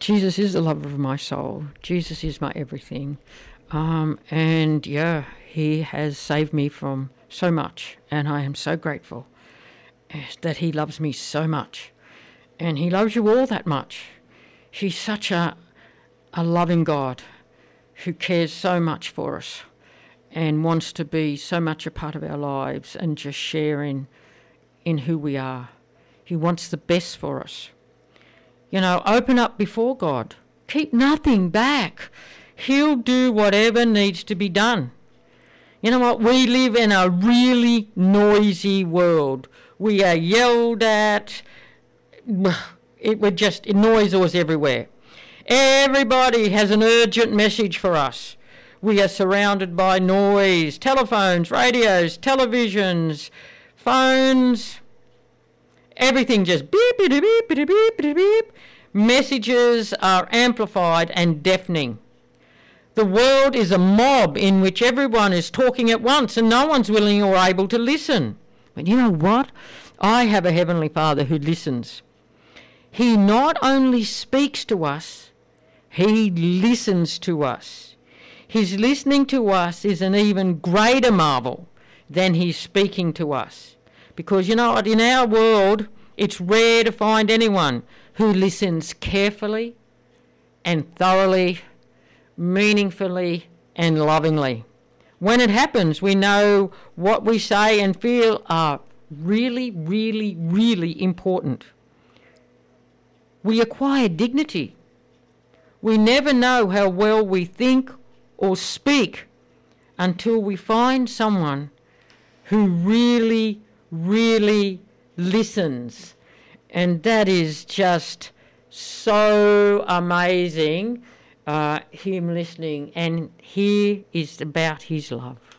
Jesus is the lover of my soul. Jesus is my everything. And yeah, he has saved me from so much, and I am so grateful that he loves me so much. And he loves you all that much. He's such a loving God who cares so much for us and wants to be so much a part of our lives and just sharing in who we are. He wants the best for us. You know, open up before God. Keep nothing back. He'll do whatever needs to be done. You know what? We live in a really noisy world. We are yelled at. Noise was everywhere. Everybody has an urgent message for us. We are surrounded by noise, telephones, radios, televisions, phones. Everything just beep, beep, beep, beep, beep, beep, beep. Messages are amplified and deafening. The world is a mob in which everyone is talking at once and no one's willing or able to listen. But you know what? I have a Heavenly Father who listens. He not only speaks to us, he listens to us. His listening to us is an even greater marvel than his speaking to us. Because you know what? In our world, it's rare to find anyone who listens carefully and thoroughly, meaningfully and lovingly. When it happens, we know what we say and feel are really, really, really important. We acquire dignity. We never know how well we think or speak until we find someone who really, really listens. And that is just so amazing, him listening. And here is about his love.